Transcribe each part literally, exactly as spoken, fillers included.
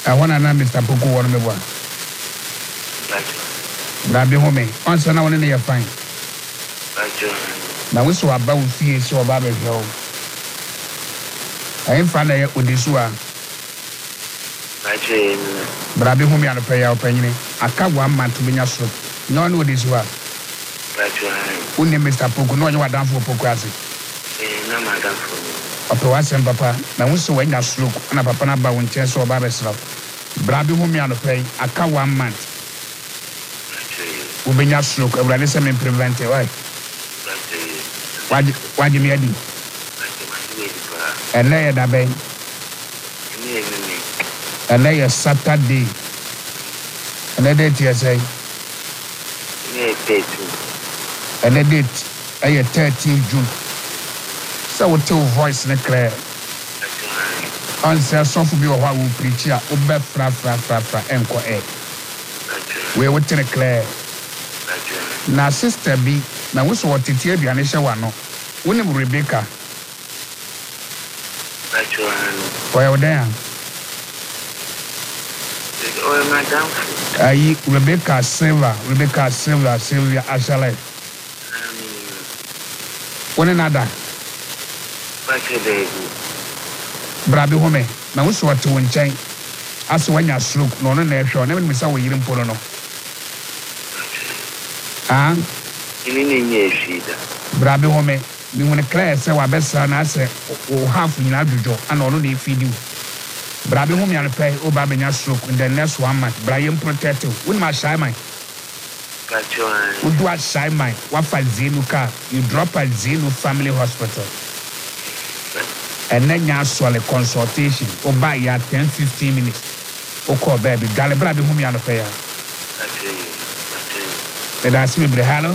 I want to know Mister Poku one me one. Brabi home. Answer now one in your fine. Now we saw about fear so about it. I ain't found out with this one. Brabi home and pay our penny. I can't one man to be your soup. None with this one. Only Mister Poku, no you are down for Pokwasi. No, madam. Opawasem papa na wonso wanya stroke na papa na ba wonche so ba besra brabi hu mi anopay aka one month wo benya stroke awurade se me prevent why waji waji mi adi ene ya da ben ene ya Saturday ene date ya say ene date ay thirteen June. So what your voice in the clear? Answer some of you who will preach here. Ube fra fra fra fra enko e. We what in the clear? Na sister B. Na we so what it here be anisha wano. When you Rebecca. Why are there? Oh, madam. Aye, Rebecca Silva, Rebecca Silva, Sylvia Ashale. One another. Brabi home na wo so wate wo nchen aso wanya stroke no no na ehwe na me sa wo yiri mpo no ah ini ne nye shida brabi home mi wona class se wa besa na se o half nyina dwojo ana ono na efidi brabi home ya no pay o ba benya stroke in the next one month Brian protective when ma shy man wo do a shy man wa fa zenu car you drop at Zenu Family Hospital. And then you saw a consultation. Or buy ya ten fifteen minutes. O call baby. Galibra be home on the fair. But I see me hello.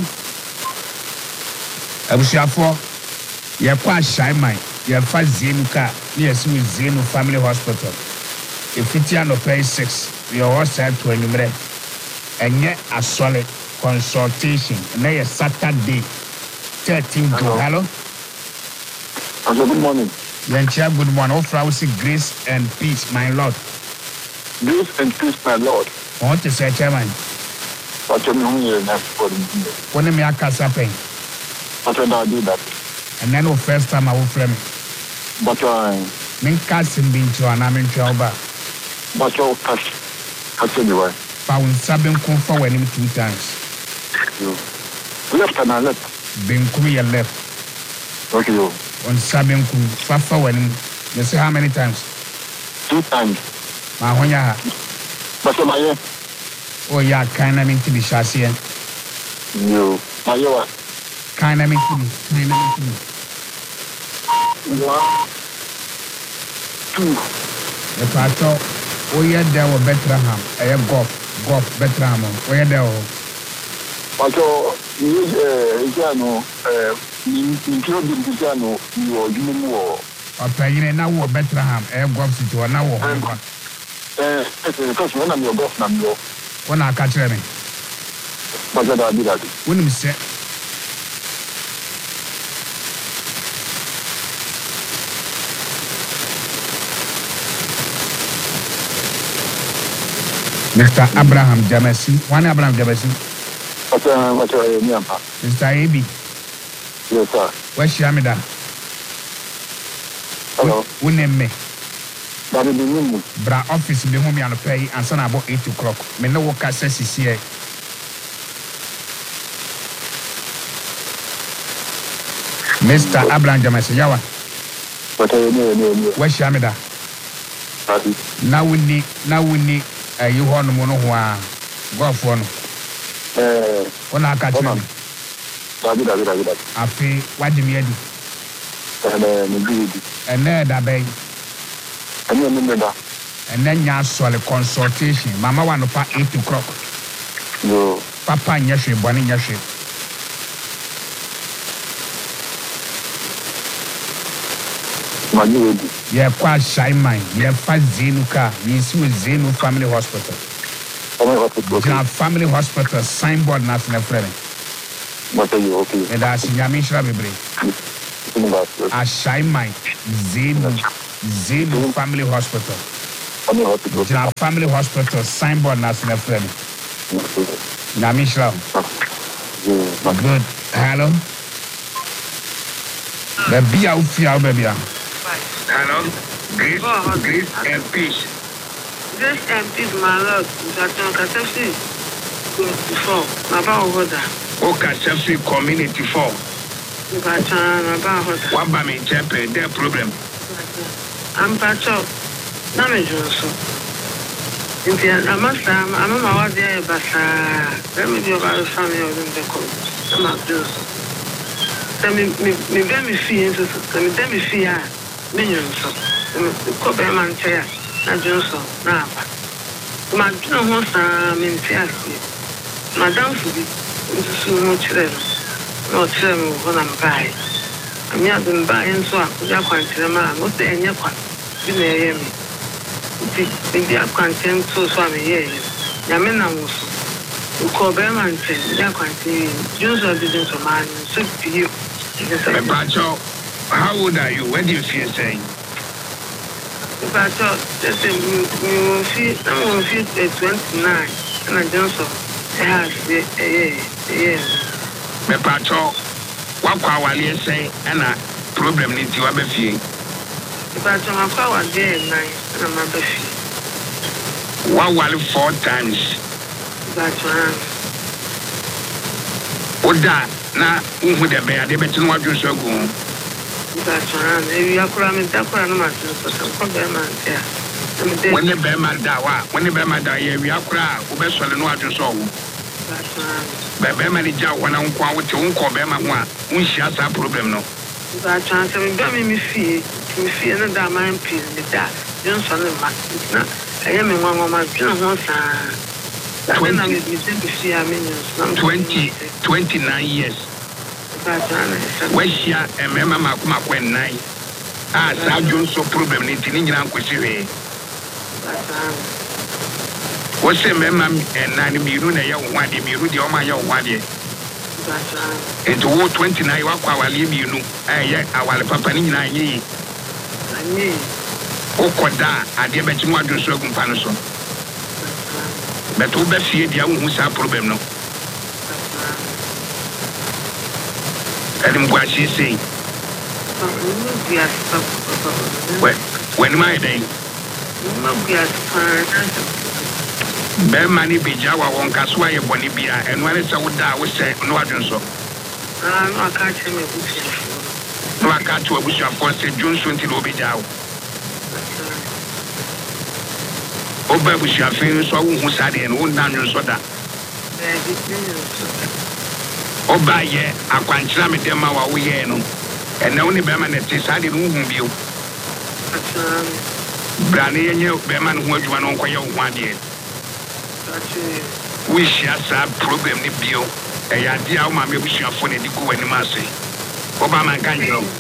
I was here for you're quite shy mind. You're fast Zenu car. Yes, with Zenu Family Hospital. If it's on the pay six, you're all set to enumerate. And yet a solid consultation. And then a Saturday thirteen June. Hello. Hello, good morning. Yenchia, good morning. Offer I will say grace and peace, my Lord. Grace and peace, my Lord. I want to say, Chairman. What you mean you have for me? When me a casa pain. What I do that? And then the first time I will frame it. But I mean, casting being to an amen trouble. But your cash, cash anyway. Found Sabin come forward him two times. You left and I left. Been Korea left. Okay, you. On Sabin Kum, Fafa when you say how many times? Two times. Mahoya. But my oh, yeah, kind of into the chassis. You, my yawa. Kind of into me, kind of into me. One, two. If I thought, oh, yeah, there were Bethlehem, I have golf, golf, Bethlehem, oh, yeah, there were. But you, uh, no, uh, in Kyoto, Pisano, you are doing war. Or paying now or Bethlehem, air golf to an hour. Eh, because one of your golf number. When I catch them. But I did that. When you say, Mister Abraham Jamesi, one Abraham Jamesi. What's uh, what's your name? Mister A B. Yes, sir. Where's Yamida? Hello. Who name me? That is the room. Bra office be home and pay and son about eight o'clock. Me no work access is here. Mister Abraham Jamesi, yawa. What's your name? Where's Yamida? Now we need, now we need a you want mono go for no. Eh, when I catch them. David, David, David. I feel what do you do? And then that bay. And then remember. And then you saw a consultation. Mama want to pay eight o'clock. No. Papa and Yashi, Bonnie Yashi. Yeah, quite shy mind. Yeah, fast Zenu car. We see with Zenu Family Hospital. Now, Family Hospital signboard national friend. What are you okay? And that's in Yamisha Bibre. A shy mind. Zenu, Zenu Family Hospital. family hospital. Jina family hospital signboard na sina friend. Na Mishra. Good. Hello. Baby out here, baby. Hello. Grace, grace and peace. Grace and peace, my Lord. That on Cassandra twenty-four. About order. O Cassandra community four. But about order. What by me champion? Their problem. I'm Pacho. Name Johnson. India, I must have. I'm a mother there, but let me be about the family of the code. I'm not Johnson. Tell me, me, me, fee into me, tell me, fee, millions. The Cobra man chair, not Johnson, now. My dinner was a mean, Madame Fubi, so much then. No, tell me when I'm by. I'm not been buying so I could have quite a man, most any of one. Didn't hear me. The acquaintance so swami here. Yamina was. You call Berman, the acquaintance. Johnson didn't so man, so to you. Pacho, how old are you? What do you feel saying? Pacho, just a new fee, I'm on fee twenty-nine, and I Johnson has a year. Me Pacho, what can you say? And a problem needs you have a fee. Pacho, my power day and night, and I'm a fee. What will four times? Pacho, Oda. Na uhu de be ade betin wa dwoso gu Pacho, e ya kura me da kura no ma so so ko be man tia. When the be man da wa when the be man da ye wi akura wo be sole no adwoso wo Pacho, be be man ja wona nko wo te nko be ma ho a unhia sa problem no Pacho, se me be me fie, me fie na da man pi me da. Johnson ma na aye me nwa nwa ma tuna ho sa. twenty, twenty, twenty-nine years. Where she and Mamma Makuma when nine. Ah, Sergeant, so problem in Tinian Quisive. What's the Mamma and nine Miruna young one, the Mirudi or my young one year? And to war twenty-nine, what I leave you know, I yet our Papa Nina ye. O Koda, I dear bet you want to show comparison. But who best see the young who's our problem no? Let him what she say. When my day, Bear money be Jawa won Casway Bonibia, and when it's a wood that was said, no, I don't so. I can't tell me. No, I can't to a bush of force, June twenty will be down. Oba bush of fame, so who said and won't down your soda. Oba ye, I can't tell me them our way, and only Beman that decided who you. Brandy and you, Beman, who was one on one year. We shall have problem the bill. A idea of my maybe shall phone the go any mercy. Obama can you know?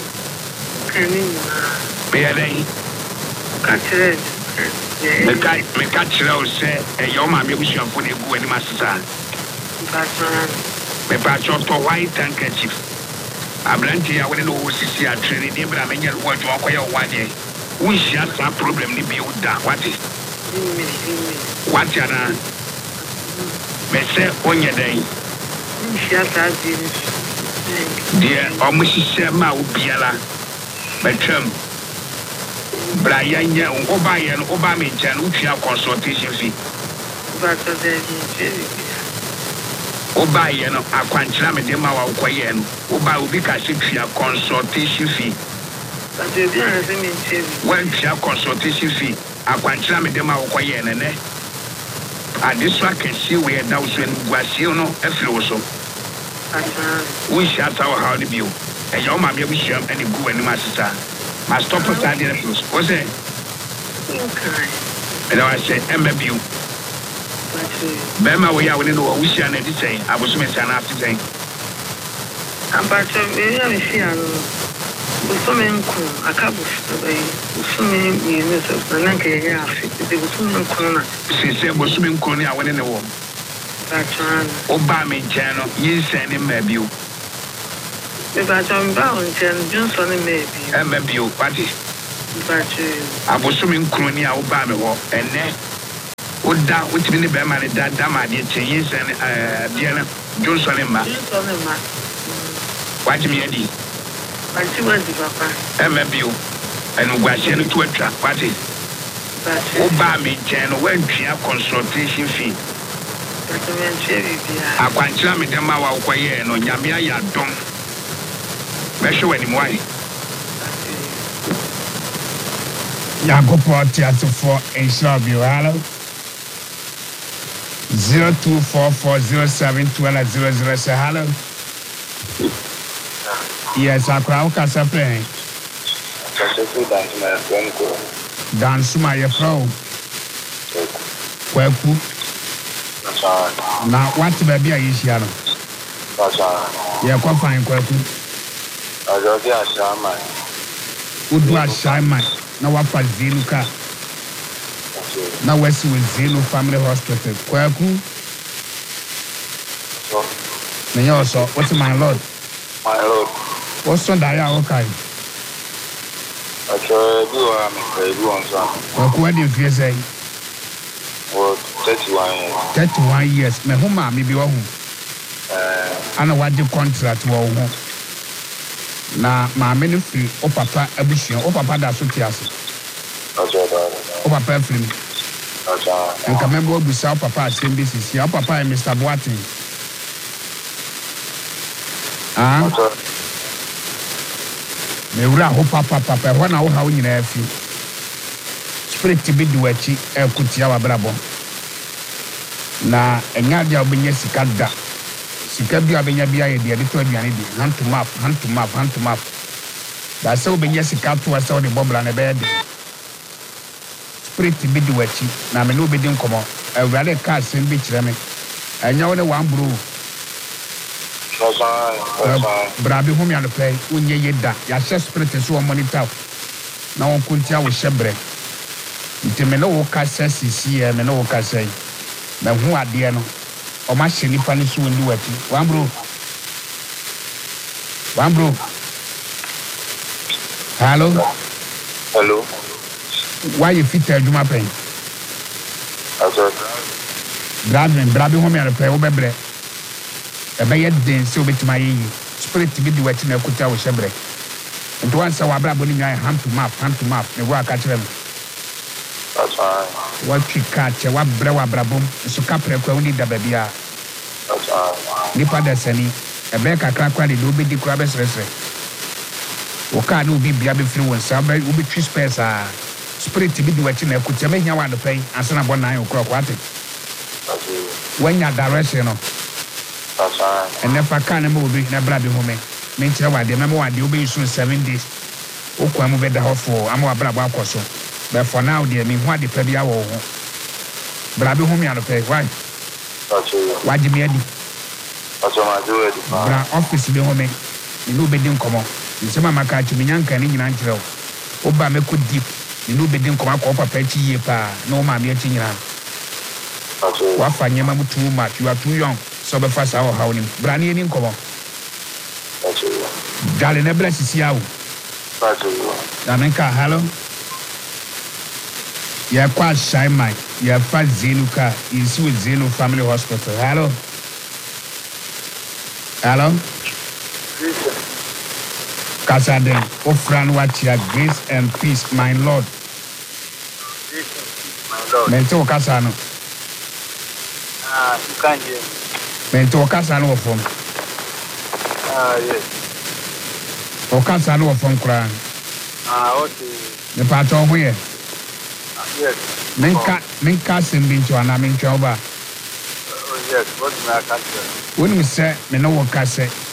May I me catch it say a young man maybe shall phone the go any master. Me patch up to white handkerchief. I blend here when no see a training, but I mean, what you acquire one day. We shall have problem the bill that what is what you me say on your day. Dear, almost share my ubiala. Betram Brian, Obayan, Obama, and Ucha consultation fee. Obayan, I can't tell me the Mawa Quayan, Oba Ubika Shipia consultation fee. One share consultation fee. I can't tell me the Mawa Quayan, and eh? And this one can see where Dawson was, you know, a flow so. We shall our how the view. And your mammy wish you any go and master. My stop for standing a flow. Was it? And I said, M B U. Bema, we are within our wish and anything. I was missing after saying. I'm back to me. So many cool, a couple of so many years of the Nanka, they were so many corner. She said, was swimming corner, I went in the wall. Obama channel, you send him maybe you. If I don't bow and Johnson, maybe. M B U, party. Abosumi nkroni a wo ba me ho ene Oda utimi ne be ma ne da da ma de chenyin sen eh de na Johnson ma Johnson ma Waji me adi Waji waji papa Eme bio enu gwahye no to atwa kwate O ba me chen no wantwia consultation fee Akwanchira me dem ma wa koye no nyame aya dom Mesho wani mwai Yagopo Tiatofo in Shabio, hello. Zero two four four zero seven twelve zero zero. Say hello. Yes, I crowd can play. Dance my pro. Kweku. Now, what baby are you here? Yeah, quite fine, Kweku. I just got shaman. Would do a shaman. Na wapa Zenu ka. Na wesi with Zenu Family Hospital. Kweku. Na yo so, what's my lord? My lord. What's on that ya okay? Actually, do I am do on some. Kweku, what do you feel say? Well, thirty-one years. thirty-one years. Me huma mi bi wo hu. Eh, ana wadi contract wo hu. Na maame no firi o papa abusuan o papa da so tiase acho da o papa firi acho nka membo obusa o papa asem bi sisi o papa e Mister Boatin ah acho me wura ho papa papa ho na wo ha wo nyina afi spirit bi di wachi e kutia wa brabo na enya dia obenye sika da sika bi abenya bia ye de to aduane bi hand to map hand to map hand to map da se obenya sika to asa de bobla na be de spirit bi di wachi na me no be di nkomo awurade ka asem bi kire me enya wo ne wan bro brabi home ya no play unye yeda ya share spirit so monitor na won kuntia wo shebre nteme no wo ka sesi e me no wo ka sei na hu ade no o ma hye nipa ni so ndi wati wan bro wan bro hello hello why you fit aduma pen acho brabi brabi home ya no play wo bebre e be yeden se obetima yi spirit bi di wati na kuta wo shebre nto ansa wa brabo ni nyan hand to map hand to map ne wo aka kire me acho wa twika che wa bre wa brabom so ka pre kwa woni da babia acho nipa da sani e be kakra kwa de do be di kura be sresre o ka no bi bia be firi won sa be wo be twi space a spirit bi di wati na kuta me hia wa do pen ansa na bo nan okro kwa ate wanya direction no acho ene fa ka na me obi na bra bi home me nkyere wa de me mo wa de obi so seven days o kwa mu be da hofo ama wa bra bo akoso but for now dear me who dey pay bia wo ho bra bi home ya no pay why acho waji me adi acho ma do it bra office bi home ni no be din komo nsema maka chi me nyanka ni nyina nkyere o ba me ko deep ni no be din komo akọ papa chi yie pa na o ma me chi nyina acho wa fa nyema mu too much you are too young so be fast how how ni bra ni ni komo acho gale na bla sisi awo acho na menka hello ya kwa Shaimai ya fa Zenu ka is with Zenu Family Hospital hello hello Kasade ofran watia grace and peace my lord my lord mento kasano ah you can hear mento kasano ofom ah yes o kasano ofom kra ah okay ne pato ho ye yes menka menka sembincho ana mencho ba oh yes what my cancer woni se me no wo kase